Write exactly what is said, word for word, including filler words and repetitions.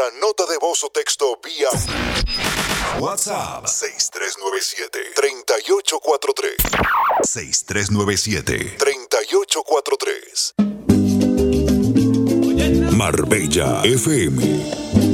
nota de voz o texto vía WhatsApp seis tres nueve siete, tres ocho cuatro tres. seis tres nueve siete, tres ocho cuatro tres. Marbella F M.